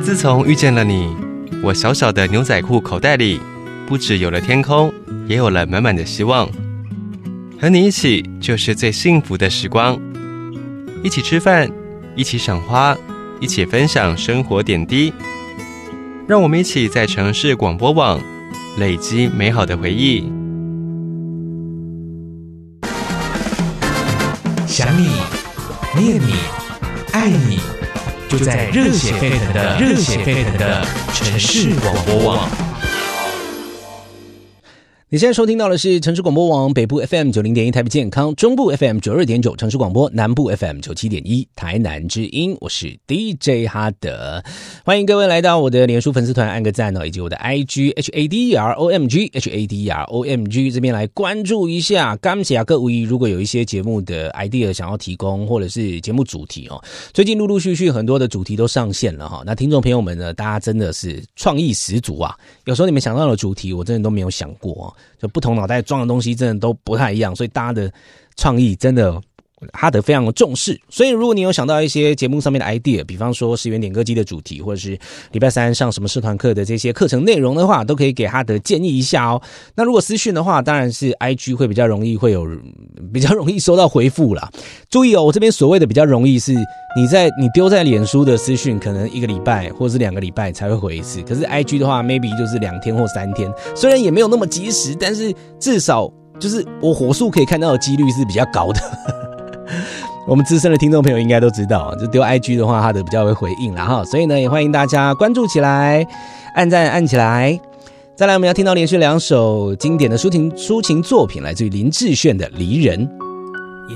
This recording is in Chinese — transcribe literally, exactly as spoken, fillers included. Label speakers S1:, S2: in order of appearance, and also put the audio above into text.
S1: 自从遇见了你，我小小的牛仔裤口袋里不只有了天空，也有了满满的希望。和你一起就是最幸福的时光，一起吃饭，一起赏花，一起分享生活点滴。让我们一起在城市广播网累积美好的回忆。
S2: 想你，念你，爱你，就在热血沸腾的热血沸腾的城市广播网。
S3: 你现在收听到的是城市广播网北部 F M 九零点一台北健康，中部 F M 九二点九城市广播，南部 F M 九七点一台南之音。我是 D J 哈德，欢迎各位来到我的脸书粉丝团按个赞哦，以及我的 I G H A D E R O M G H A D E R O M G 这边来关注一下。感谢各位，如果有一些节目的 idea 想要提供，或者是节目主题哦，最近陆陆续续很多的主题都上线了哈。那听众朋友们呢，大家真的是创意十足啊！有时候你们想到的主题，我真的都没有想过哦。就不同脑袋装的东西真的都不太一样，所以大家的创意真的哈德非常的重视。所以如果你有想到一些节目上面的 idea， 比方说十元点歌机的主题，或者是礼拜三上什么社团课的这些课程内容的话，都可以给哈德建议一下哦。那如果私讯的话，当然是 I G 会比较容易会有比较容易收到回复啦。注意哦，我这边所谓的比较容易是你在你丢在脸书的私讯，可能一个礼拜或者是两个礼拜才会回一次，可是 I G 的话 maybe 就是两天或三天，虽然也没有那么及时，但是至少就是我火速可以看到的几率是比较高的。我们资深的听众朋友应该都知道，就丢 I G 的话，他的比较会回应啦哈，所以呢，也欢迎大家关注起来，按赞按起来。再来，我们要听到连续两首经典的抒情抒情作品，来自于林志炫的《离人》。